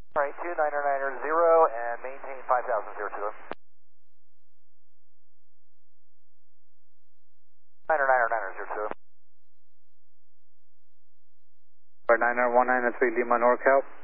Alright, 299er 0 and maintain 5000 0 to them. 9er 0 to them. 9er 193 Lima NorCal.